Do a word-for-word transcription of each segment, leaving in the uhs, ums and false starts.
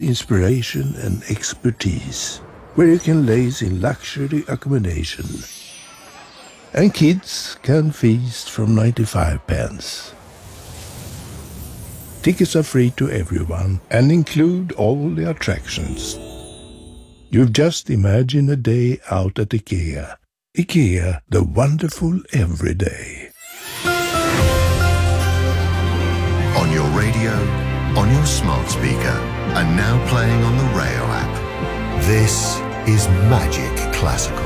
inspiration and expertise, where you can laze in luxury accommodation. And kids can feast from ninety-five pence. Tickets are free to everyone and include all the attractions. You've just imagined a day out at IKEA. IKEA, the wonderful everyday. On your radio, on your smart speaker, and now playing on the Rayo app. This is Magic Classical.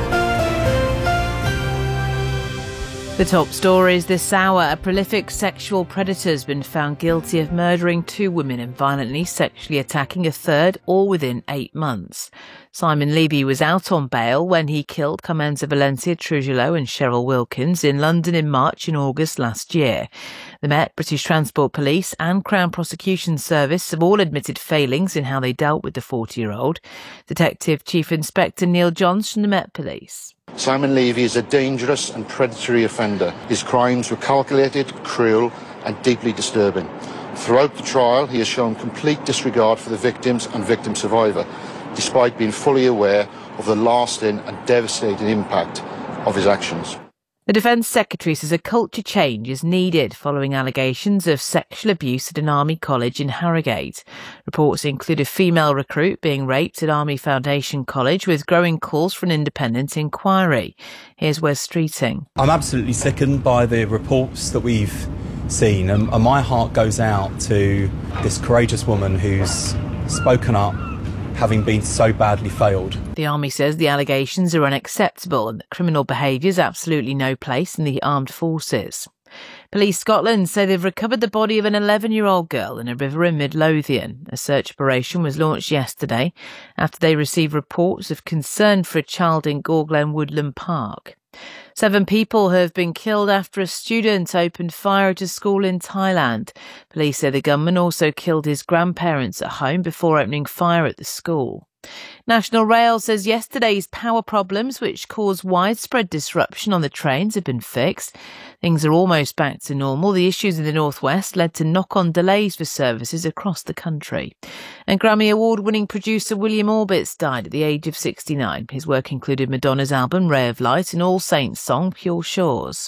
The top stories this hour. A prolific sexual predator has been found guilty of murdering two women and violently sexually attacking a third, all within eight months. Simon Levy was out on bail when he killed Carmenza Valencia Trujillo and Cheryl Wilkins in London in March and August last year. The Met, British Transport Police and Crown Prosecution Service have all admitted failings in how they dealt with the forty-year-old. Detective Chief Inspector Neil Johns from the Met Police. Simon Levy is a dangerous and predatory offender. His crimes were calculated, cruel and deeply disturbing. Throughout the trial, he has shown complete disregard for the victims and victim survivor, despite being fully aware of the lasting and devastating impact of his actions. The Defence Secretary says a culture change is needed following allegations of sexual abuse at an Army college in Harrogate. Reports include a female recruit being raped at Army Foundation College, with growing calls for an independent inquiry. Here's Wes Streeting. I'm absolutely sickened by the reports that we've seen, and, and my heart goes out to this courageous woman who's spoken up, having been so badly failed. The Army says the allegations are unacceptable and that criminal behaviour is absolutely no place in the armed forces. Police Scotland say they've recovered the body of an eleven-year-old girl in a river in Midlothian. A search operation was launched yesterday after they received reports of concern for a child in Gorglen Woodland Park. Seven people have been killed after a student opened fire at a school in Thailand. Police say the gunman also killed his grandparents at home before opening fire at the school. National Rail says yesterday's power problems, which caused widespread disruption on the trains, have been fixed. Things are almost back to normal. The issues in the northwest led to knock-on delays for services across the country. And Grammy Award-winning producer William Orbitz died at the age of sixty-nine. His work included Madonna's album Ray of Light and All Saints' song Pure Shores.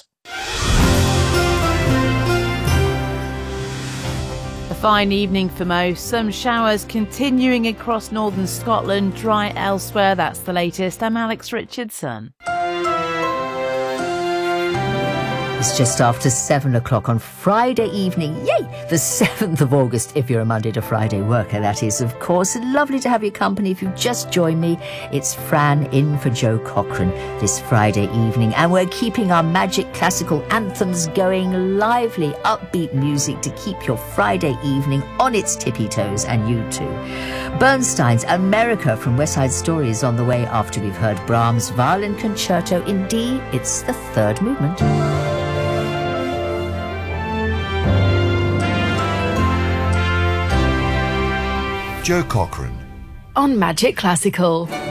A fine evening for most. Some showers continuing across northern Scotland, dry elsewhere. That's the latest. I'm Alex Richardson. It's just after seven o'clock on Friday evening. Yay! The seventh of August, if you're a Monday to Friday worker, that is, of course. Lovely to have your company. If you've just joined me, it's Fran in for Joe Cochran this Friday evening. And we're keeping our Magic Classical anthems going, lively, upbeat music to keep your Friday evening on its tippy toes, and you too. Bernstein's America from West Side Story is on the way after we've heard Brahms' Violin Concerto in D. It's the third movement. Joe Cochran on Magic Classical.